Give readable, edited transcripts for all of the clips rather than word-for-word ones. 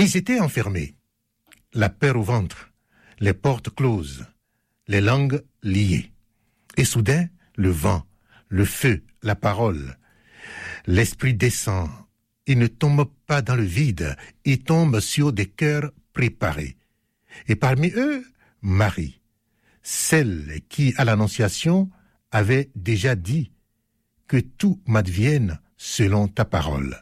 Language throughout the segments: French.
Ils étaient enfermés, la peur au ventre, les portes closes, les langues liées. Et soudain, le vent, le feu, la parole, l'Esprit descend. Il ne tombe pas dans le vide, il tombe sur des cœurs préparés. Et parmi eux, Marie, celle qui, à l'Annonciation, avait déjà dit que tout m'advienne selon ta parole.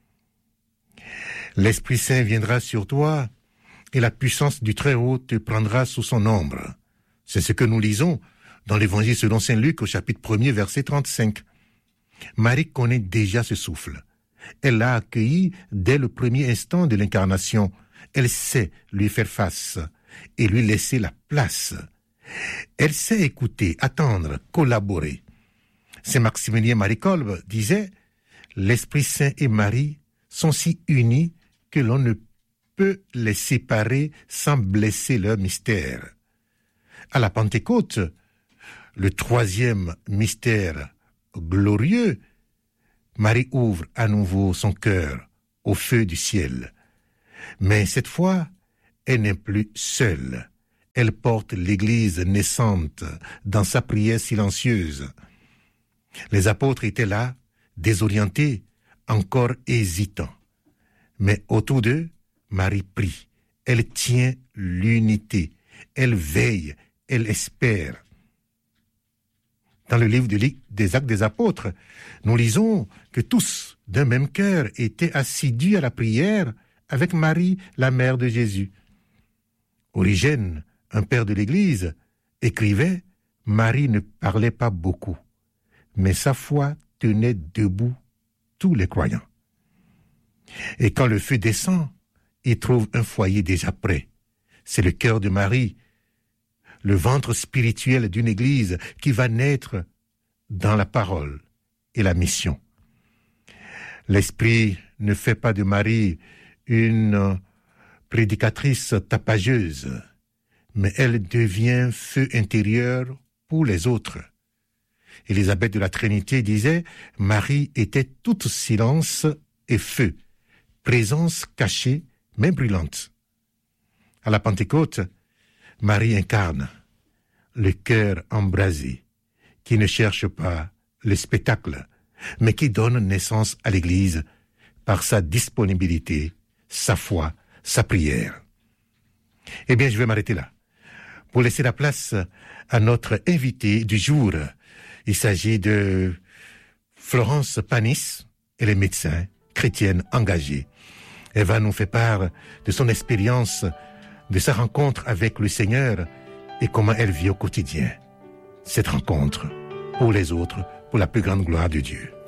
L'Esprit Saint viendra sur toi et la puissance du Très-Haut te prendra sous son ombre. C'est ce que nous lisons dans l'Évangile selon saint Luc au chapitre 1er, verset 35. Marie connaît déjà ce souffle. Elle l'a accueilli dès le premier instant de l'incarnation. Elle sait lui faire face et lui laisser la place. Elle sait écouter, attendre, collaborer. Saint Maximilien Marie Kolbe disait « L'Esprit Saint et Marie sont si unis que l'on ne peut les séparer sans blesser leur mystère. » À la Pentecôte, le troisième mystère glorieux, Marie ouvre à nouveau son cœur au feu du ciel. Mais cette fois, elle n'est plus seule. Elle porte l'Église naissante dans sa prière silencieuse. Les apôtres étaient là, désorientés, encore hésitants. Mais autour d'eux, Marie prie. Elle tient l'unité. Elle veille. Elle espère. Dans le livre des Actes des Apôtres, nous lisons que tous, d'un même cœur, étaient assidus à la prière avec Marie, la mère de Jésus. Origène, un père de l'Église, écrivait « Marie ne parlait pas beaucoup, mais sa foi tenait debout tous les croyants. » Et quand le feu descend, il trouve un foyer déjà prêt. C'est le cœur de Marie, le ventre spirituel d'une Église qui va naître dans la parole et la mission. L'Esprit ne fait pas de Marie une prédicatrice tapageuse, mais elle devient feu intérieur pour les autres. Élisabeth de la Trinité disait « Marie était toute silence et feu, présence cachée mais brûlante. » À la Pentecôte, Marie incarne le cœur embrasé, qui ne cherche pas le spectacle, mais qui donne naissance à l'Église par sa disponibilité, sa foi, sa prière. Eh bien, je vais m'arrêter là, pour laisser la place à notre invité du jour. Il s'agit de Florence Panis, elle est médecin, chrétienne engagée. Elle va nous faire part de son expérience, de sa rencontre avec le Seigneur et comment elle vit au quotidien cette rencontre pour les autres, pour la plus grande gloire de Dieu.